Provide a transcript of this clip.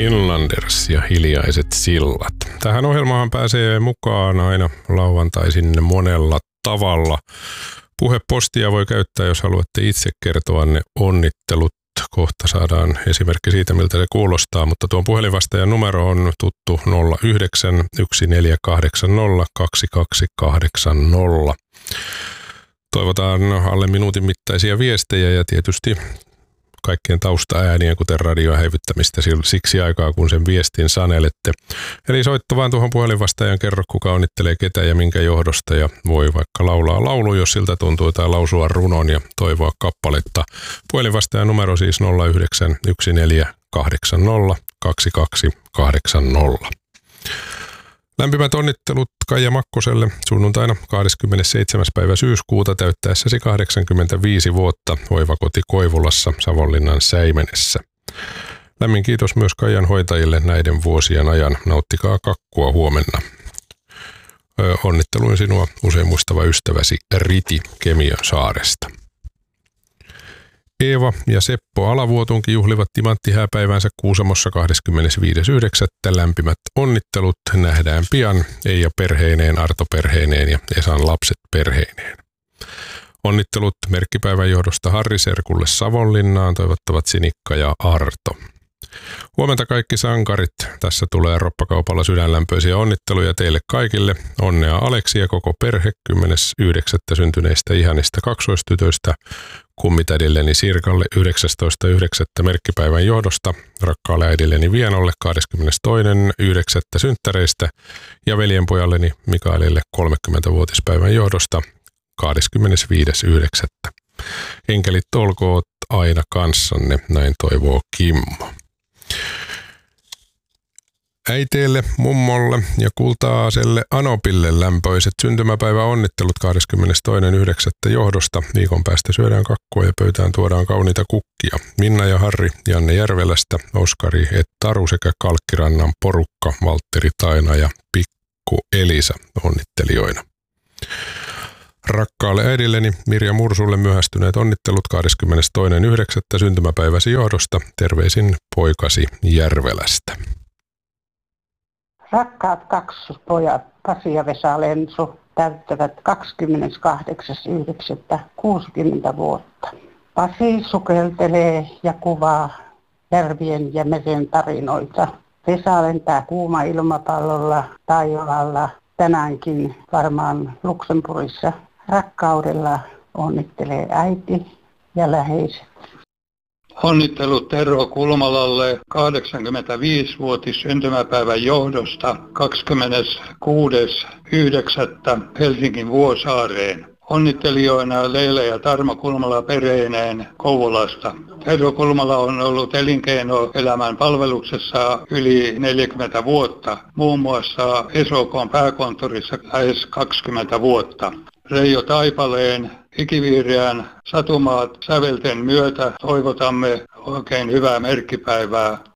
Inlanders ja Hiljaiset sillat. Tähän ohjelmaan pääsee mukaan aina lauantaisin monella tavalla. Puhepostia voi käyttää, jos haluatte itse kertoa ne onnittelut. Kohta saadaan esimerkki siitä, miltä se kuulostaa, mutta tuon puhelinvastaajan numero on tuttu 09 1480 2280. Toivotaan alle minuutin mittaisia viestejä ja tietysti kaikkien taustaääniä, kuten radion häivyttämistä siksi aikaa, kun sen viestin sanelette. Eli soitto vaan tuohon puhelinvastaajan, kerro kuka onnittelee ketä ja minkä johdosta, ja voi vaikka laulaa laulu, jos siltä tuntuu, tai lausua runon ja toivoa kappaletta. Puhelinvastaajan numero siis 09 1480 2280. Lämpimät onnittelut Kaija Makkoselle sunnuntaina 27. päivä syyskuuta täyttäessäsi 85 vuotta hoivakoti Koivulassa Savonlinnan Säimenessä. Lämmin kiitos myös Kaijan hoitajille näiden vuosien ajan. Nauttikaa kakkua huomenna. Onnitteluin sinua usein muistava ystäväsi Riti Kemiönsaaresta. Eeva ja Seppo Alavuotunkin juhlivat timanttihääpäiväänsä Kuusamossa 25.9. Lämpimät onnittelut nähdään pian. Eija perheineen, Arto perheineen ja Esan lapset perheineen. Onnittelut merkkipäivän johdosta Harri Serkulle Savonlinnaan toivottavat Sinikka ja Arto. Huomenta kaikki sankarit. Tässä tulee roppakaupalla sydänlämpöisiä onnitteluja teille kaikille. Onnea Aleksi ja koko perhe 10.9. syntyneistä ihanista kaksoistytöistä. Kummitädilleni Sirkalle 19.9. merkkipäivän johdosta, rakkaalle äidilleni Vienolle 22.9. synttäreistä ja veljenpojalleni Mikaelille 30-vuotispäivän johdosta 25.9. Enkelit olkoot aina kanssanne, näin toivoo Kimmo. Äiteille, mummolle ja kultaaselle Anopille lämpöiset syntymäpäivä onnittelut 22.9. johdosta. Viikon päästä syödään kakkua ja pöytään tuodaan kauniita kukkia. Minna ja Harri, Janne Järvelästä, Oskari et Taru sekä Kalkkirannan porukka, Valtteri Taina ja Pikku Elisa onnittelijoina. Rakkaalle äidilleni Mirja Mursulle myöhästyneet onnittelut 22.9. syntymäpäiväsi johdosta. Terveisin poikasi Järvelästä. Rakkaat kaksospojat Pasi ja Vesa Lensu täyttävät 28.9. vuotta. Pasi sukeltelee ja kuvaa järvien ja meren tarinoita. Vesa lentää kuuma ilmapallolla taivaalla tänäänkin varmaan Luxemburgissa. Rakkaudella onnittelee äiti ja läheiset. Onnittelut Tervo Kulmalalle 85-vuotis syntymäpäivän johdosta 26.9. Helsingin Vuosaareen. Onnittelijoina Leila ja Tarmo Kulmala perheineen Kouvolasta. Tervo Kulmala on ollut elinkeinoelämän palveluksessa yli 40 vuotta, muun muassa ESOK:n pääkonttorissa lähes 20 vuotta. Reijo Taipaleen ikivihreän Satumaat sävelten myötä toivotamme oikein hyvää merkkipäivää